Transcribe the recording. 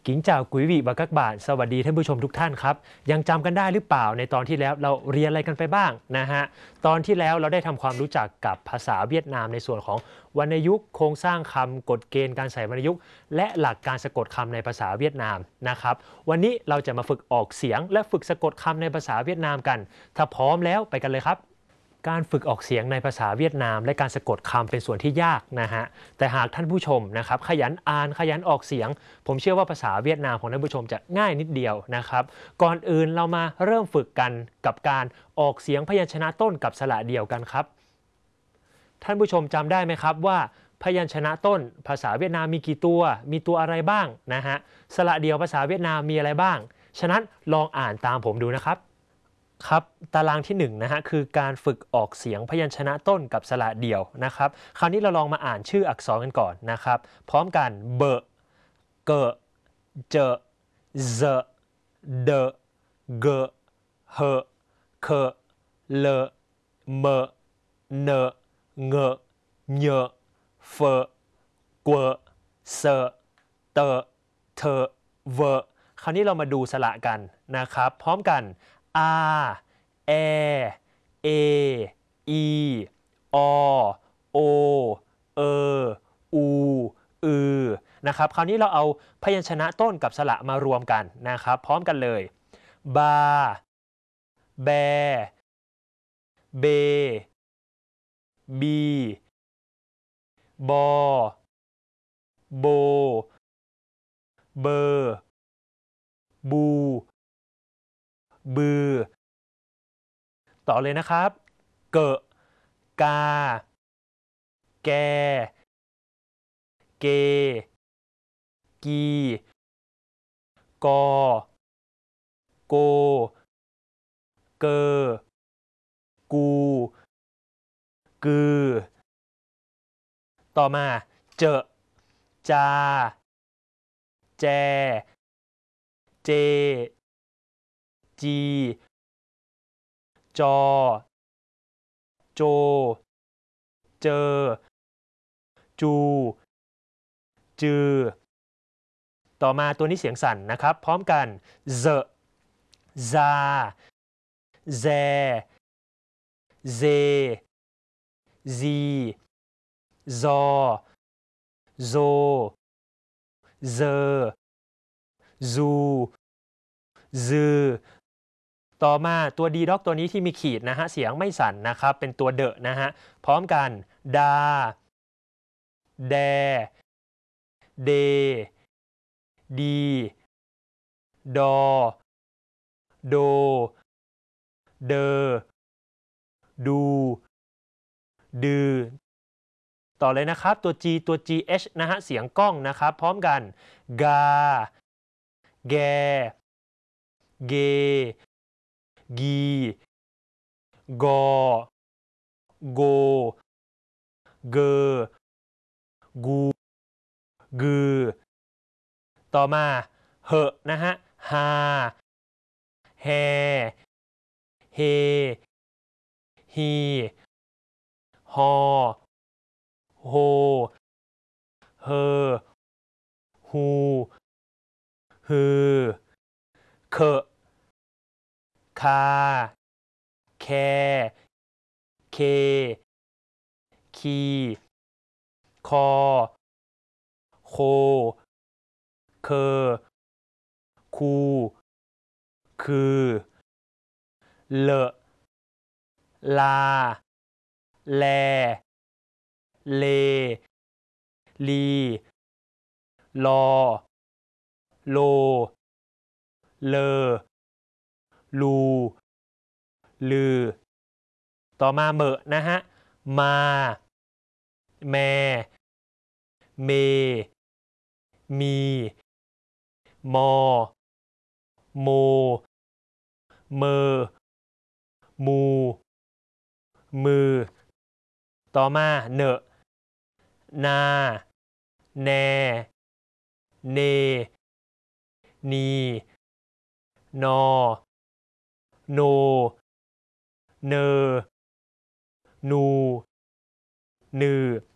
กิงจากกุยวีบากักบาทสวัสดีท่านผู้ชมทุกท่านครับยังจำกันได้หรือเปล่าในตอนที่แล้วเราเรียนอะไรกันไปบ้างนะฮะตอนที่แล้วเราได้ทำความรู้จักกับภาษาเวียดนามในส่วนของวรรณยุกต์โครงสร้างคำกฎเกณฑ์การใส่วรรณยุกต์และหลักการสะกดคำในภาษาเวียดนามนะครับวันนี้เราจะมาฝึกออกเสียงและฝึกสะกดคำในภาษาเวียดนามกันถ้าพร้อมแล้วไปกันเลยครับการฝึกออกเสียงในภาษาเวียดนามและการสะกดคำเป็นส่วนที่ยากนะฮะแต่หากท่านผู้ชมนะครับขยันอ่านขยันออกเสียงผมเชื่อว่าภาษาเวียดนามของท่านผู้ชมจะง่ายนิดเดียวนะครับก่อนอื่นเรามาเริ่มฝึกกันกับการออกเสียงพยัญชนะต้นกับสระเดี่ยวกันครับท่านผู้ชมจำได้ไหมครับว่าพยัญชนะต้นภาษาเวียดนามมีกี่ตัวมีตัวอะไรบ้างนะฮะสระเดี่ยวภาษาเวียดนามมีอะไรบ้างฉะนั้นลองอ่านตามผมดูนะครับครับตารางที่1นะฮะคือการฝึกออกเสียงพยัญชนะต้นกับสระเดี่ยวนะครับคราวนี้เราลองมาอ่านชื่ออักษรกันก่อนนะครับพร้อมกันเบอเกอเจเจเดเกเฮเคเลเมเนเงเยเฟกวเซเตเทเวคราวนี้เรามาดูสระกันนะครับพร้อมกันอาเอเออีอโอเออูอือนะครับคราวนี้เราเอาพยัญชนะต้นกับสระมารวมกันนะครับพร้อมกันเลยบาแบเบบีบอโบเบอบูบือต่อเลยนะครับเกะกาแกเกกีกอโกเกอกูกือต่อมาเจจาแจเจจีจอโจเจอจูจือต่อมาตัวนี้เสียงสั่นนะครับพร้อมกันเซซาแซเซซีซอโซเซซูซือต่อมาตัวดีด็อกตัวนี้ที่มีขีดนะฮะเสียงไม่สั่นนะครับเป็นตัวเดอะนะฮะพร้อมกันดาแดเดดีดอโดเดอดูดือต่อเลยนะครับตัว G ตัว GH นะฮะเสียงก้องนะครับพร้อมกันกาแกเกกีกอโกเกอกูกือต่อมาเหอะนะฮะฮาแฮเฮฮีฮอโฮเฮอฮูฮือเคคาแคเคคีคอโคเคคูคือเลลาแลเลลีลอโลเลอลูลือต่อมาเหมะนะฮะมาแมเมมีมอโมเมอมูมือต่อมาเนอะนาแนเนนีนอโนเนอนูนือ